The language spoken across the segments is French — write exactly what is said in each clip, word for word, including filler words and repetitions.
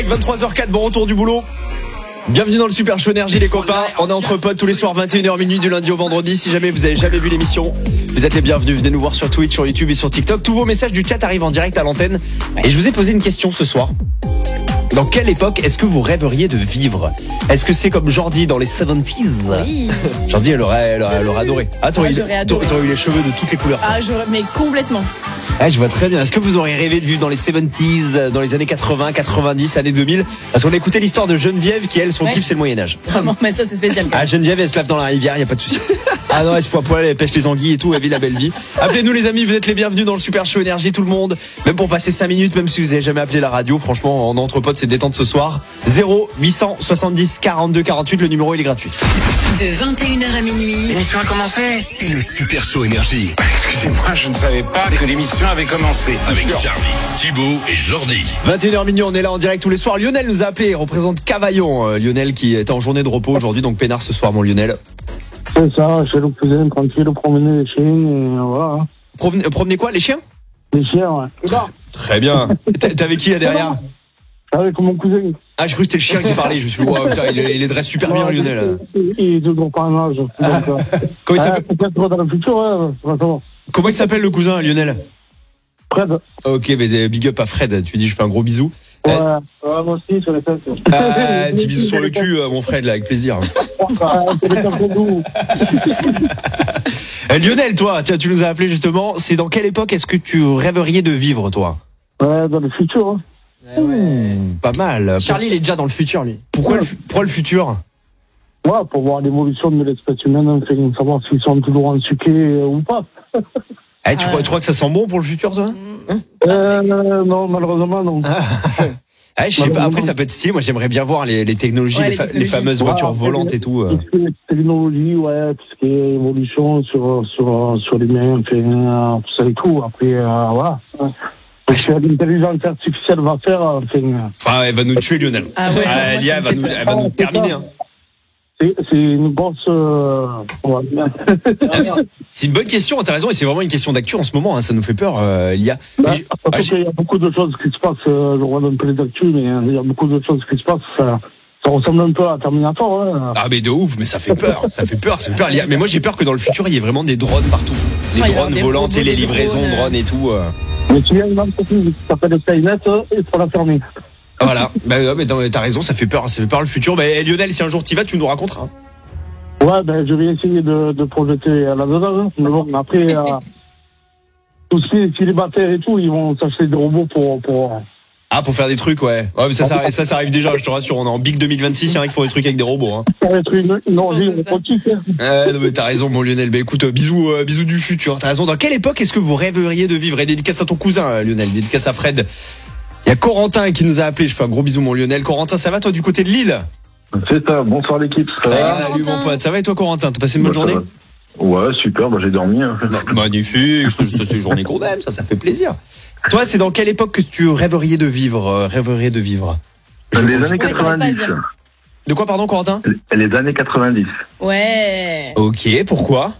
vingt-trois heures quatre, bon retour du boulot. Bienvenue dans le Super Show Énergie les copains. On est entre potes tous les soirs vingt et une heures minuit du lundi au vendredi. Si jamais vous avez jamais vu l'émission, vous êtes les bienvenus. Venez nous voir sur Twitch, sur YouTube et sur TikTok. Tous vos messages du chat arrivent en direct à l'antenne. Et je vous ai posé une question ce soir. Dans quelle époque est-ce que vous rêveriez de vivre? Est-ce que c'est comme Jordi dans les soixante-dix? Oui. Jordi, elle aurait, elle aurait, elle aurait adoré. Ah, t'aurais, ah, eu, t'aurais eu les cheveux de toutes les couleurs. Ah, j'aurais, mais complètement. Ah, je vois très bien. Est-ce que vous auriez rêvé de vivre dans les soixante-dix, dans les années quatre-vingts, quatre-vingt-dix, années deux mille? Parce qu'on a écouté l'histoire de Geneviève qui, elle, son ouais. kiff, c'est le Moyen-Âge. Vraiment, mais ça, c'est spécial. Ah, Geneviève, elle se lave dans la rivière, y a pas de souci. Ah non, elle se fout à poil, elle pêche les anguilles et tout, elle vit la belle vie. Appelez-nous les amis, vous êtes les bienvenus dans le Super Show Énergie, tout le monde. Même pour passer cinq minutes, même si vous avez jamais appelé la radio, franchement, en entre potes, c'est détente ce soir. zéro huit cent soixante-dix quarante-deux quarante-huit, le numéro il est gratuit. De vingt et une heures à minuit. L'émission a commencé. C'est le Super Show Énergie. Excusez-moi, je ne savais pas que l'émission avait commencé. Avec Charlie, Thibaut et Jordi. vingt et une heures minuit, on est là en direct tous les soirs. Lionel nous a appelé, il représente Cavaillon. Euh, Lionel qui était en journée de repos aujourd'hui, donc peinard ce soir, mon Lionel. C'est ça, chez le cousin, tranquille, promener les chiens, et voilà. Promener, promener quoi, les chiens? Les chiens, ouais. Très bien. T'es avec qui là derrière? Avec mon cousin. Ah, je crois que c'était le chien qui parlait. Je me suis dit, wow, putain, il, il les dresse super bien, Lionel. Il est toujours pas en âge. Ah. Comment il s'appelle? Ah, peut-être dans le futur, hein, on va savoir. Comment il s'appelle le cousin, Lionel? Fred. Ok, mais big up à Fred. Tu dis, je fais un gros bisou. Ouais, euh, ouais moi aussi, sur les fesses. Ah, petit bisou sur le cul, mon Fred, là, avec plaisir. Lionel, toi, tiens, tu nous as appelé justement. C'est dans quelle époque est-ce que tu rêveriez de vivre, toi? Ouais, dans le futur. Hein. Ouais, ouais. Pas mal. Charlie, il est déjà dans le futur, lui. Pourquoi, ouais. le, pourquoi le futur? Ouais, pour voir l'évolution de l'espèce humaine, enfin, savoir s'ils sont toujours en sucré euh, ou pas. Eh, tu, ah, crois, ouais. tu crois que ça sent bon pour le futur, toi? hein euh, Non, malheureusement, non. Ah. Ah, je sais pas, après, ça peut être stylé. Moi, j'aimerais bien voir les, les, technologies, ouais, les, fa- les, technologies, les fameuses ouais, voitures volantes et tout. Tout ce qui est technologie, ouais, tout ce qui est évolution sur, sur, sur l'humain, enfin, tout ça et tout. Après, euh, voilà. Donc, ce que l'intelligence artificielle va faire, enfin. Enfin, elle va nous tuer, Lionel. Ah ouais, ah, L'I A va nous, elle va nous terminer, hein. C'est, c'est une grosse. Euh... Ouais. C'est une bonne question, t'as raison, et c'est vraiment une question d'actu en ce moment, hein, ça nous fait peur, euh, l'I A. Bah, je... ah, il y a beaucoup de choses qui se passent, euh, je regarde un peu les actus, mais il y a beaucoup de choses qui se passent, ça, ça ressemble un peu à Terminator. Hein. Ah, mais de ouf, mais ça fait peur, ça fait peur, ça fait peur. L'I A. Mais moi j'ai peur que dans le futur, il y ait vraiment des drones partout. Des ouais, drones des volants, et les livraisons, drones, drones et tout. Euh... Mais tu viens une entreprise qui s'appelle Skynet, il faut la fermer. Voilà, bah, mais t'as raison, ça fait peur, ça fait peur le futur. Bah, Lionel, si un jour t'y vas, tu nous raconteras. Ouais, ben je vais essayer de, de projeter là-dedans. Mais bon, après, euh, tout ce qui est célibataire et tout, ils vont s'acheter des robots pour, pour. Ah, pour faire des trucs, ouais. Ouais, mais ça, ça, ça, ça arrive déjà, je te rassure. On est en Big deux mille vingt-six, il y en a qui font des trucs avec des robots. Hein. Ça va être une, une orgie robotique. Euh, non, mais t'as raison, mon Lionel. Bah écoute, bisous, euh, bisous du futur. T'as raison. Dans quelle époque est-ce que vous rêveriez de vivre? Et dédicace à ton cousin, Lionel. Dédicace à Fred. Il y a Corentin qui nous a appelé. Je fais un gros bisou, mon Lionel. Corentin, ça va toi du côté de Lille? C'est ça, bonsoir l'équipe. Ça, ça va, salut mon pote, ça va et toi Corentin? T'as passé une bonne bah, journée? Ouais, super, bah, j'ai dormi. Hein. Magnifique, c'est une journée qu'on aime, ça, ça fait plaisir. Toi, c'est dans quelle époque que tu rêverais de vivre euh, Rêverais de vivre Les années quatre-vingt-dix. De quoi, pardon, Corentin? Les années quatre-vingt-dix. Ouais. Ok, pourquoi?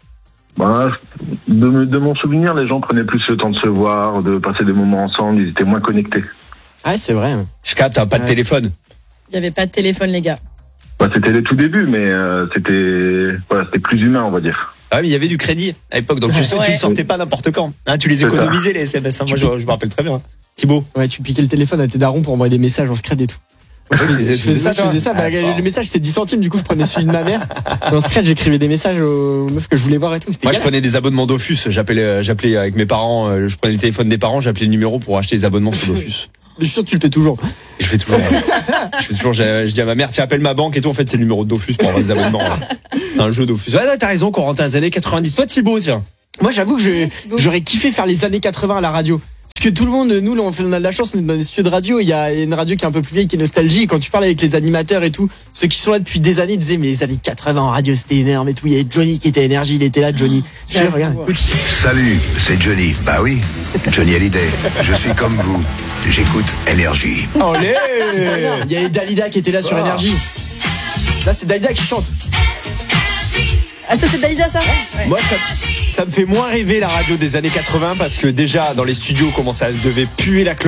Bah, de, de mon souvenir, les gens prenaient plus le temps de se voir, de passer des moments ensemble, ils étaient moins connectés. Ah, c'est vrai. Je capte, t'as pas de ouais. téléphone. Il n'y avait pas de téléphone, les gars. Bah, c'était les tout débuts, mais euh, c'était, voilà, c'était plus humain, on va dire. Ah oui, il y avait du crédit à l'époque, donc tu, ouais. tu ne sortais pas n'importe quand. Hein, tu les économisais, les S M S. Hein, moi, je, je me rappelle très bien. Thibaut. Ouais, tu piquais le téléphone à tes darons pour envoyer des messages en scred et tout. Ouais, je, faisais, je faisais ça, je faisais ça. Bah, ah, le message c'était dix centimes, du coup je prenais celui de ma mère. En secret, j'écrivais des messages aux meufs que je voulais voir et tout. Moi, je prenais des abonnements Dofus. J'appelais, j'appelais avec mes parents. Je prenais le téléphone des parents, j'appelais le numéro pour acheter des abonnements sur Dofus. Mais je suis sûr que tu le fais toujours. Je fais toujours. je fais toujours. Je dis à ma mère, tiens, appelle ma banque et tout. En fait, c'est le numéro de Dofus pour avoir des abonnements. C'est un jeu Dofus. Ouais, t'as raison, Corentin, les années quatre-vingt-dix. Toi, Thibaut, tiens. Moi, j'avoue que je, j'aurais kiffé faire les années quatre-vingts à la radio. Parce que tout le monde, nous, là, on, fait, on a de la chance, on est dans des studios de radio, il y a une radio qui est un peu plus vieille, qui est nostalgie, et quand tu parles avec les animateurs et tout, ceux qui sont là depuis des années, ils disaient, mais les années quatre-vingts en radio, c'était énorme et tout, il y avait Johnny qui était énergie, il était là, Johnny. Je sais, regarde, écoute. Salut, c'est Johnny. Bah oui, Johnny Hallyday. Je suis comme vous. J'écoute Énergie. Olé! Il y avait Dalida qui était là sur Énergie. Là, c'est Dalida qui chante. Ah, ça c'est Dalida, ça ouais. Moi, ça, ça me fait moins rêver la radio des années quatre-vingts parce que déjà dans les studios, comment ça devait puer la clope.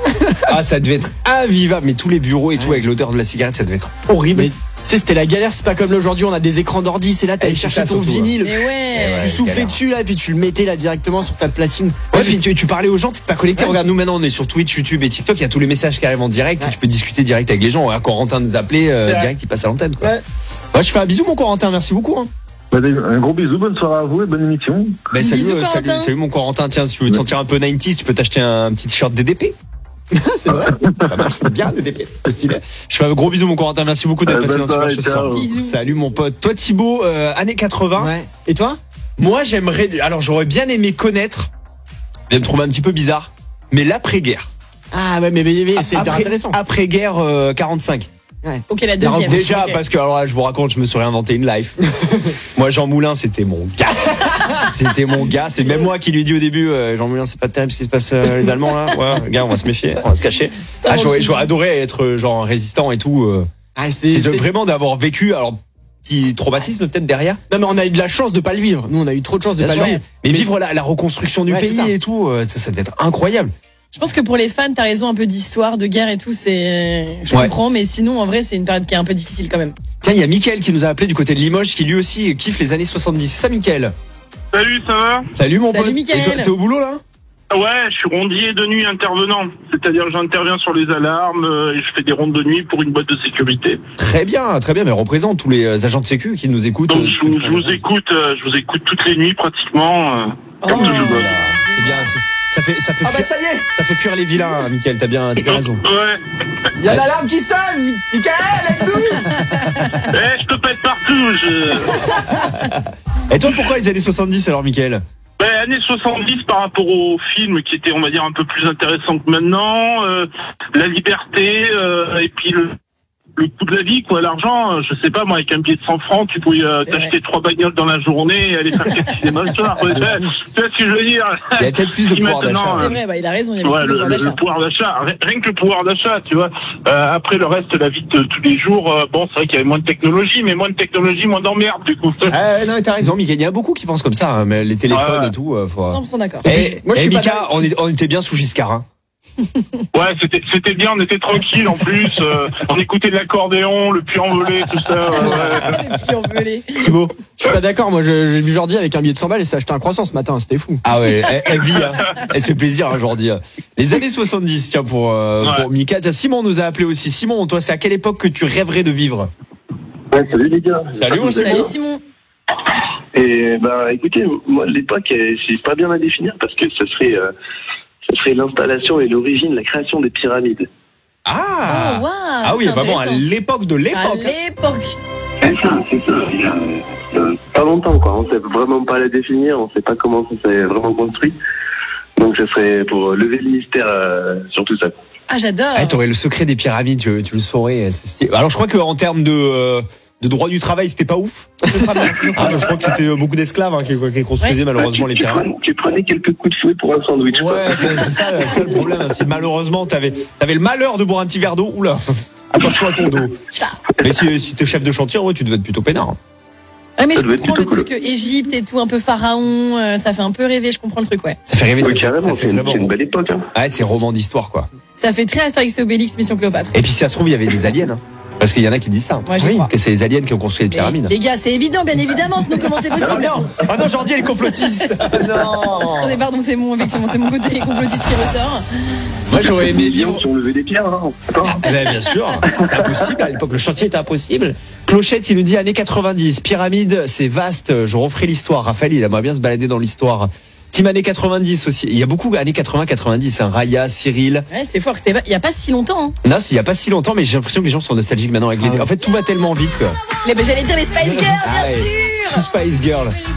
Ah, ça devait être invivable, mais tous les bureaux et tout avec l'odeur de la cigarette, ça devait être horrible. Mais tu sais, c'était la galère, c'est pas comme là aujourd'hui, on a des écrans d'ordi, c'est là, t'allais Et c'est chercher ça, ton surtout, vinyle, Mais ouais. tu soufflais galère. dessus là, et puis tu le mettais là directement sur ta platine. Ouais, puis tu, tu parlais aux gens, t'es pas connecté. Regarde, nous maintenant on est sur Twitch, YouTube et TikTok, il y a tous les messages qui arrivent en direct et Ouais. tu peux discuter direct avec les gens. Ouais, Corentin nous appelait euh, C'est vrai. direct, il passe à l'antenne. Quoi. Ouais. Ouais, je fais un bisou mon Corentin, merci beaucoup. Hein. Bah, un gros bisou, bonne soirée à vous et bonne émission. Bah, salut, Bisous, euh, salut, Corentin. salut mon Corentin. Tiens, si tu veux te sentir un peu quatre-vingt-dix, tu peux t'acheter un petit t-shirt D D P. C'est vrai. Pas mal, c'était bien D D P, c'était stylé. Je fais un gros bisou mon Corentin, merci beaucoup d'être Euh, passé bonne dans le Super soirée, Show ce soir. ciao. Bisous. Salut mon pote. Toi Thibaut, euh, années quatre-vingts. Ouais. Et toi? Moi j'aimerais, alors j'aurais bien aimé connaître, je vais me trouver un petit peu bizarre, mais l'après-guerre. Ah ouais, mais, mais, mais c'est hyper Après- intéressant. Après-guerre euh, quarante-cinq. Ok, la deuxième. Déjà, Ok. parce que alors là, je vous raconte, je me suis réinventé une life. Moi, Jean Moulin, c'était mon gars. C'était mon gars. C'est même moi qui lui dis au début, euh, Jean Moulin, c'est pas terrible ce qui se passe euh, les Allemands là. Ouais, gars, on va se méfier, on va se cacher. Ah, j'aurais, j'aurais adoré être euh, genre résistant et tout. Euh, Ah, c'était- c'est de- c'était- vraiment d'avoir vécu. Alors, petit traumatisme peut-être derrière. Non, mais on a eu de la chance de pas le vivre. Nous, on a eu trop de chance de Bien pas sûr. le vivre. Mais, Mais vivre la, la reconstruction du Ouais, c'est pays ça. et tout, euh, ça, ça devait être incroyable. Je pense que pour les fans, t'as raison, un peu d'histoire, de guerre et tout, c'est. Je Ouais. comprends, mais sinon, en vrai, c'est une période qui est un peu difficile quand même. Tiens, il y a Mickaël qui nous a appelé du côté de Limoges, qui lui aussi kiffe les années soixante-dix. C'est ça, Mickaël? Salut, ça va? Salut mon Salut, pote. Mickaël. Et toi, t'es au boulot là? Ouais, je suis rondier de nuit intervenant. C'est-à-dire que j'interviens sur les alarmes euh, et je fais des rondes de nuit pour une boîte de sécurité. Très bien, très bien, mais représente tous les euh, agents de sécu qui nous écoutent. Donc euh, je, vous- je vous écoute, euh, je vous écoute toutes les nuits pratiquement. euh, comme Oh. toujours. C'est bien, c'est- ça fait, ça fait, Ah bah fuir, ça y est, ça fait fuir les vilains, hein, Mickaël, t'as bien, t'as bien raison. Ouais. il y a l'alarme qui sonne. Mickaël, aide-nous. Eh, je peux pas être partout. Je... Et toi, pourquoi les années soixante-dix alors, Mickaël? Ben, années soixante-dix par rapport aux films qui étaient, on va dire, un peu plus intéressants que maintenant. euh, la liberté euh, et puis le, le coût de la vie, quoi, l'argent. euh, Je sais pas, moi, avec un billet de cent francs, tu pouvais euh, C'est t'acheter trois bagnoles dans la journée et aller faire quatre cinémas le soir. Ouais, tu vois tu vois ce que je veux dire? Il y a peut-être plus de Qui pouvoir maintenant, d'achat. euh, C'est vrai, bah, il a raison, il y avait Ouais, plus de le, pouvoir le- d'achat. le pouvoir d'achat, rien que le pouvoir d'achat, tu vois. Euh, après le reste, la vie de tous les jours, euh, bon, c'est vrai qu'il y avait moins de technologie, mais moins de technologie, moins d'emmerde, du coup. Ah, ouais, non, mais t'as raison, Mickaël, il y en a beaucoup qui pensent comme ça, hein, mais les téléphones Ouais. et tout. Euh, faut... cent pour cent d'accord. Eh, Moi, je eh, suis pas Mika, d'accord. on, est- on était bien sous Giscard. Hein. Ouais, c'était, c'était bien, on était tranquille en plus. euh, on écoutait de l'accordéon, le puits envolé, tout ça. ouais, ouais. Et puis envolé. Thibaut? Je suis pas d'accord. Moi, je- j'ai vu Jordi avec un billet de cent balles et s'est acheté un croissant ce matin. C'était fou. Ah ouais, elle, elle vit, hein. Elle se fait plaisir aujourd'hui. Les années soixante-dix, tiens, pour, euh, Ouais. pour Mika. Tiens, Simon nous a appelé aussi. Simon, toi, c'est à quelle époque que tu rêverais de vivre? Ouais, salut les gars. Salut, mon Simon. Salut Simon. Et bah écoutez, moi l'époque, euh, c'est pas bien à définir parce que ce serait, euh, ce serait l'installation et l'origine, la création des pyramides. Ah! Oh, waouh, Ah oui, c'est vraiment à intéressant. l'époque de À l'époque. l'époque. C'est ça, c'est ça. Il y a, euh, pas longtemps quoi. On sait vraiment pas la définir. On sait pas comment ça s'est vraiment construit. Donc ce serait pour lever le mystère euh, sur tout ça. Ah, j'adore. Ah, t'aurais le secret des pyramides, tu, tu le saurais. c'est stylé. Alors, je crois qu'en termes de, euh, de droit du travail, c'était pas ouf. Ah, je crois que c'était euh, beaucoup d'esclaves hein, qui, qui construisaient Ouais. malheureusement Ouais, les tu, tu, pyramides. prenais, tu prenais quelques coups de fouet pour un sandwich. quoi. Ouais, c'est c'est ça, c'est ça le problème. Si malheureusement t'avais avais le malheur de boire un petit verre d'eau, oula, attention à ton dos. Ça. Mais si, si t'es chef de chantier, ouais, tu devais être plutôt peinard. Ouais, mais Ça je doit être comprends le plutôt truc euh, Égypte et tout, un peu pharaon, euh, ça fait un peu rêver, je comprends le truc, ouais. Ça fait rêver, Oui, ça, fait, carrément, ça c'est fait une, vraiment. c'est une belle époque. Hein. Ouais, c'est roman d'histoire quoi. Ça fait très Astérix et Obélix, Mission Cléopâtre. Et puis si ça se trouve, il y avait des aliens. Hein. Parce qu'il y en a qui disent ça. Moi, j'y Oui, crois. que c'est les aliens qui ont construit les Mais, pyramides. les gars, c'est évident, bien évidemment, sinon comment c'est possible? Ah non, Jordi, elle est complotiste. non. Attendez, pardon, c'est mon, effectivement, c'est mon côté complotiste qui ressort. Moi, j'aurais aimé Les vivre. lions qui ont levé des pierres. Hein. Attends. Eh ben, bien sûr, c'était impossible à l'époque, le chantier était impossible. Clochette, il nous dit années quatre-vingt-dix, pyramide, c'est vaste, je referai l'histoire. Raphaël, il aimerait bien se balader dans l'histoire. Team années quatre-vingt-dix aussi, il y a beaucoup années quatre-vingts quatre-vingt-dix, hein. Raya, Cyril. Ouais, c'est fort, c'était pas- il y a pas si longtemps. Hein. Non, c'est il y a pas si longtemps, mais j'ai l'impression que les gens sont nostalgiques maintenant avec les. En fait, tout va tellement vite quoi. Mais ben, j'allais dire les Spice Girls, bien Ah ouais. sûr. Sous Spice Girl.